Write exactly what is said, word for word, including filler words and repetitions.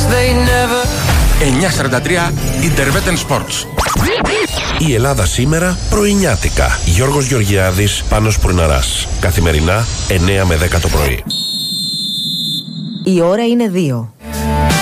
εννιά σαράντα τρία Interveten Sports. Η Ελλάδα σήμερα πρωινιάτικα. Γιώργος Γεωργιάδης, Πάνος Πουρναράς. Καθημερινά εννιά με δέκα το πρωί. Η ώρα είναι δύο.